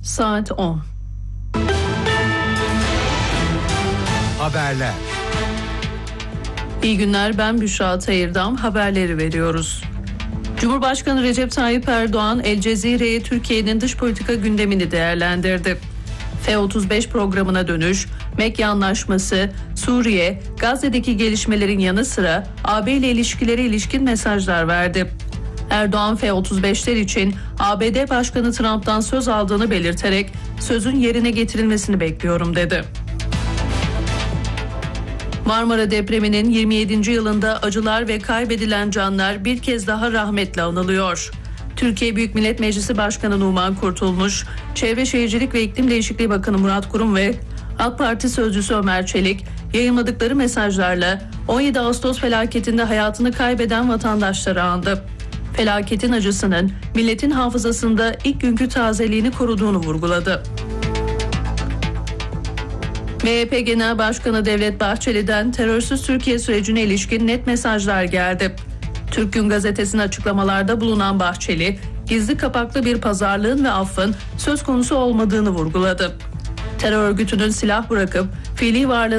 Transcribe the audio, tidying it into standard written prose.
Saat 10. Haberler. İyi günler, ben Büşra Tayırdam. Haberleri veriyoruz. Cumhurbaşkanı Recep Tayyip Erdoğan, El Cezire'ye Türkiye'nin dış politika gündemini değerlendirdi. F-35 programına dönüş, Mekke Anlaşması, Suriye, Gazze'deki gelişmelerin yanı sıra AB ile ilişkileri ilişkin mesajlar verdi. Erdoğan F-35'ler için ABD Başkanı Trump'tan söz aldığını belirterek sözün yerine getirilmesini bekliyorum dedi. Marmara depreminin 27. yılında acılar ve kaybedilen canlar bir kez daha rahmetle anılıyor. Türkiye Büyük Millet Meclisi Başkanı Numan Kurtulmuş, Çevre Şehircilik ve İklim Değişikliği Bakanı Murat Kurum ve AK Parti Sözcüsü Ömer Çelik yayımladıkları mesajlarla 17 Ağustos felaketinde hayatını kaybeden vatandaşları andı. Felaketin acısının milletin hafızasında ilk günkü tazeliğini koruduğunu vurguladı. MHP Genel Başkanı Devlet Bahçeli'den terörsüz Türkiye sürecine ilişkin net mesajlar geldi. Türk Gün Gazetesi'ne açıklamalarda bulunan Bahçeli, gizli kapaklı bir pazarlığın ve affın söz konusu olmadığını vurguladı. Terör örgütünün silah bırakıp fiili varlığını